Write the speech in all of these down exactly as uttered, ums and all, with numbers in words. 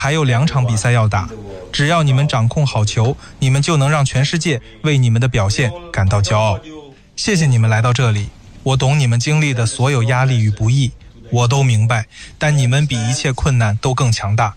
还有两场比赛要打，只要你们掌控好球，你们就能让全世界为你们的表现感到骄傲。谢谢你们来到这里，我懂你们经历的所有压力与不易，我都明白，但你们比一切困难都更强大。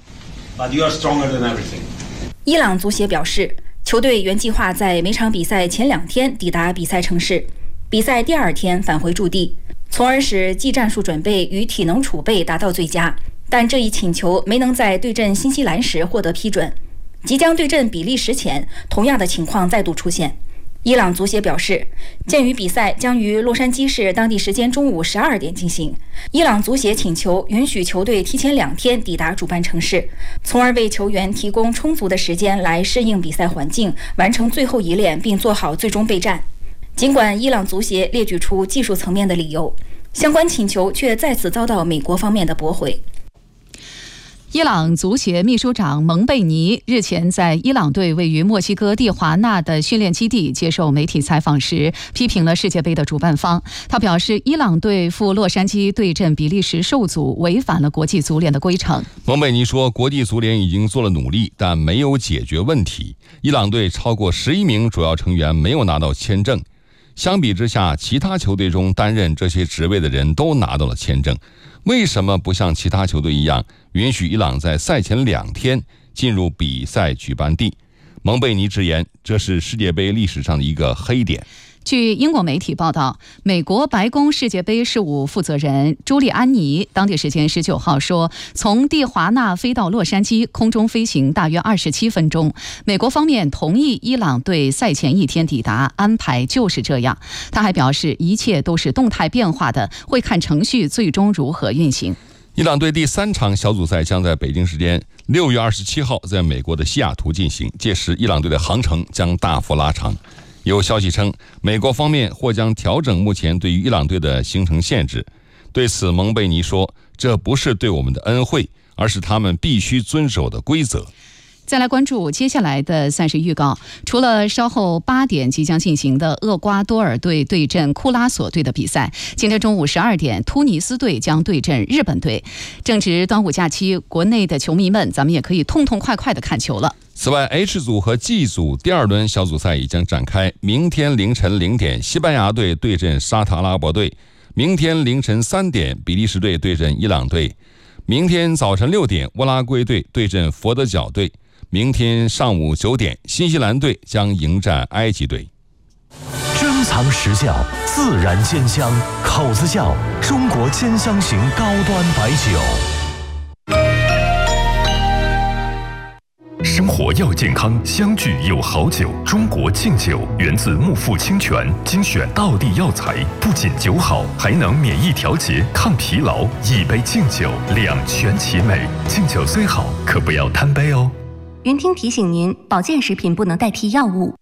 伊朗足协表示，球队原计划在每场比赛前两天抵达比赛城市，比赛第二天返回驻地，从而使技战术准备与体能储备达到最佳。但这一请求没能在对阵新西兰时获得批准。即将对阵比利时前，同样的情况再度出现。伊朗足协表示，鉴于比赛将于洛杉矶市当地时间中午十二点进行，伊朗足协请求允许球队提前两天抵达主办城市，从而为球员提供充足的时间来适应比赛环境，完成最后一练并做好最终备战。尽管伊朗足协列举出技术层面的理由，相关请求却再次遭到美国方面的驳回。 伊朗足协秘书长蒙贝尼日前在伊朗队位于墨西哥蒂华纳的训练基地接受媒体采访时，批评了世界杯的主办方。他表示，伊朗队赴洛杉矶对阵比利时受阻，违反了国际足联的规程。 蒙贝尼说，国际足联已经做了努力，但没有解决问题。伊朗队超过十一名主要成员没有拿到签证。相比之下，其他球队中担任这些职位的人都拿到了签证。为什么不像其他球队一样，允许伊朗在赛前两天进入比赛举办地？蒙贝尼直言，这是世界杯历史上的一个黑点。 据英国媒体报道，美国白宫世界杯事务负责人朱利安尼当地时间十九号说，从蒂华纳飞到洛杉矶，空中飞行大约二十七分钟。美国方面同意伊朗队赛前一天抵达，安排就是这样。他还表示，一切都是动态变化的，会看程序最终如何运行。 伊朗队第三场小组赛将在北京时间六月二十七号在美国的西雅图进行，届时伊朗队的航程将大幅拉长。有消息称，美国方面或将调整目前对于伊朗队的行程限制。对此，蒙贝尼说，这不是对我们的恩惠，而是他们必须遵守的规则。 再来关注接下来的赛事预告，除了稍后八点即将进行的厄瓜多尔队对阵库拉索队的比赛，今天中午十二点，突尼斯队将对阵日本队。正值端午假期，国内的球迷们，咱们也可以痛痛快快的看球了。 此外 H 组和 G 组第二轮小组赛已经展开，明天凌晨零点，西班牙队对阵沙特阿拉伯队；明天凌晨三点，比利时队对阵伊朗队；明天早晨六点，乌拉圭队对阵佛得角队；明天上午九点，新西兰队将迎战埃及队。 珍藏实窖，自然鲜香，口子窖，中国兼香型高端白酒。生活要健康，相聚有好酒。中国敬酒源自木富清泉，精选道地药材，不仅酒好，还能免疫调节、抗疲劳。一杯敬酒，两全其美。敬酒虽好，可不要贪杯哦。 云听提醒您，保健食品不能代替药物。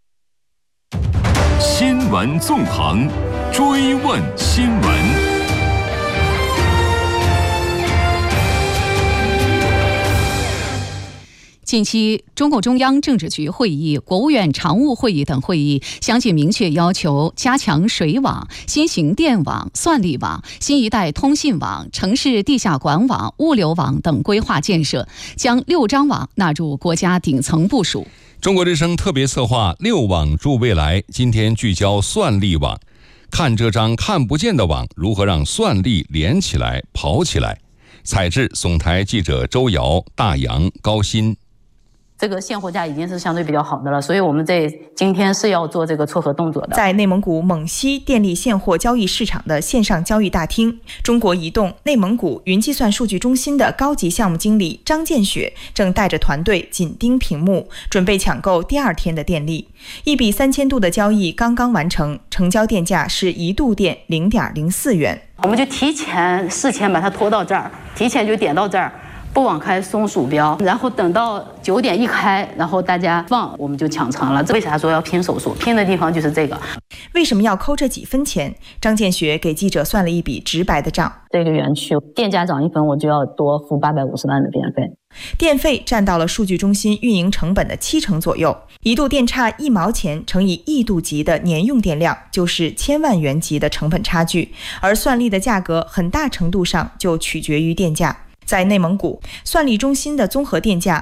新闻纵横，追问新闻。 近期，中共中央政治局会议、国务院常务会议等会议相继明确要求加强水网、新型电网、算力网、新一代通信网、城市地下管网、物流网等规划建设，将六张网纳入国家顶层部署。 中国之声特别策划六网助未来，今天聚焦算力网，看这张看不见的网如何让算力连起来、跑起来。采制总台记者周瑶、大洋、高鑫。 这个现货价已经是相对比较好的了，所以我们在今天是要做这个撮合动作的。 在内蒙古蒙西电力现货交易市场的线上交易大厅，中国移动内蒙古云计算数据中心的高级项目经理张建雪正带着团队紧盯屏幕，准备抢购第二天的电力。一笔三千度的交易刚刚完成，成交电价是一度电零点零四元。 我们就提前事前把它拖到这儿，提前就点到这儿。不往开松鼠标，然后等到九点一开，然后大家放，我们就抢成了。为啥说要拼手速？拼的地方就是这个。 为什么要扣这几分钱？张建学给记者算了一笔直白的账。 这个园区电价涨一分，我就要多付八百五十万的电费。 电费占到了数据中心运营成本的七成左右，一度电差一毛钱乘以亿度级的年用电量，就是千万元级的成本差距。而算力的价格很大程度上就取决于电价。 在内蒙古，算力中心的综合电价